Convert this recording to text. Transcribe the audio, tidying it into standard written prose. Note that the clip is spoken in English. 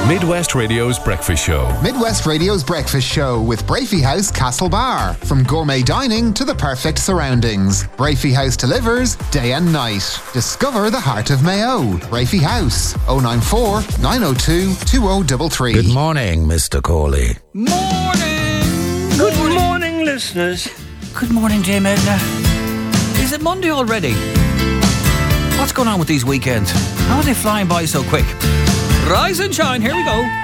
Midwest Radio's Breakfast Show. Midwest Radio's Breakfast Show with Brafey House Castle Bar. From gourmet dining to the perfect surroundings, Brafey House delivers day and night. Discover the heart of Mayo. Brafey House, 094 902 2033. Good morning, Mr. Corley. Morning! Good morning, listeners. Good morning, Jim Edna. Is it Monday already? What's going on with these weekends? How are they flying by so quick? Rise and shine, here we go.